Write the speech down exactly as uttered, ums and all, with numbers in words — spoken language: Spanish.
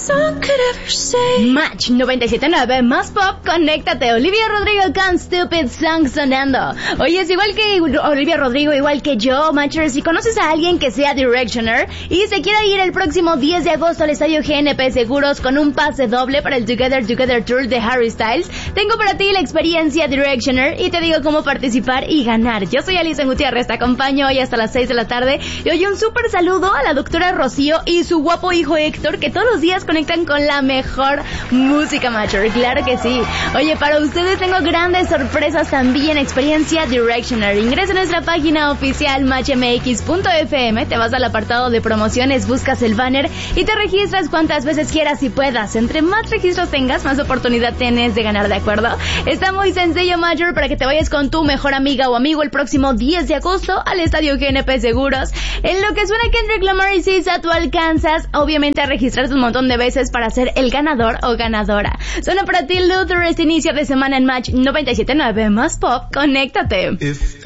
Match noventa y siete punto nueve más pop, conéctate. Olivia Rodrigo con Stupid Song sonando. Oye, es igual que Olivia Rodrigo, igual que yo, Matchers. Si conoces a alguien que sea Directioner y se quiera ir el próximo diez de agosto al estadio G N P Seguros con un pase doble para el Together Together Tour de Harry Styles, tengo para ti la experiencia Directioner y te digo cómo participar y ganar. Yo soy Alison Gutiérrez, te acompaño hoy hasta las seis de la tarde. Y hoy un súper saludo a la doctora Rocío y su guapo hijo Héctor, que todos los días conectan con la mejor música, Matcher. Claro que sí. Oye, para ustedes tengo grandes sorpresas también, experiencia Directioner. Ingresa a nuestra página oficial match m x punto f m, te vas al apartado de promociones, buscas el banner y te registras cuantas veces quieras y puedas. Entre más registros tengas, más oportunidad tienes de ganar, ¿de acuerdo? Está muy sencillo, Matcher, para que te vayas con tu mejor amiga o amigo el próximo diez de agosto al estadio G N P Seguros. En lo que suena Kendrick Lamar y S Z A, tú alcanzas obviamente a registrarte un montón de veces para ser el ganador o ganadora. Suena para ti Luther este inicio de semana en Match noventa y siete punto nueve más pop, conéctate. If